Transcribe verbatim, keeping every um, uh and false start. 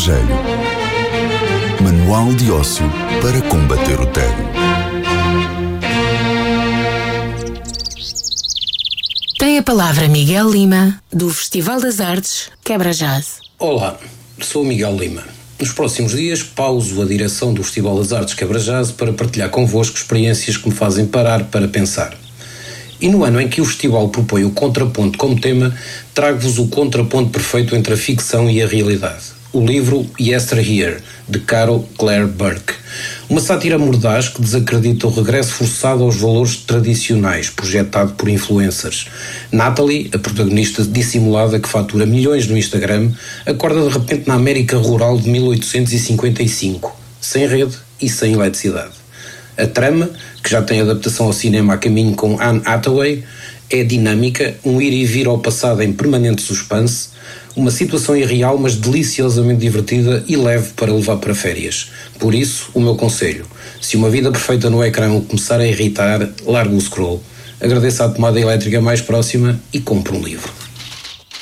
Evangelho. Manual de ócio para combater o tédio. Tem a palavra Miguel Lima, do Festival das Artes Quebra Jazz. Olá, sou Miguel Lima. Nos próximos dias pauso a direção do Festival das Artes Quebra Jazz para partilhar convosco experiências que me fazem parar para pensar. E no ano em que o festival propõe o contraponto como tema, trago-vos o contraponto perfeito entre a ficção e a realidade. O livro Yesteryear, de Carol Claire Burke. Uma sátira mordaz que desacredita o regresso forçado aos valores tradicionais, projetado por influencers. Natalie, a protagonista dissimulada que fatura milhões no Instagram, acorda de repente na América rural de mil oitocentos e cinquenta e cinco, sem rede e sem eletricidade. A trama, que já tem adaptação ao cinema a caminho com Anne Hathaway, é dinâmica, um ir e vir ao passado em permanente suspense, uma situação irreal, mas deliciosamente divertida e leve para levar para férias. Por isso, o meu conselho: se uma vida perfeita no ecrã começar a irritar, largue o scroll, agradeça a tomada elétrica mais próxima e compre um livro.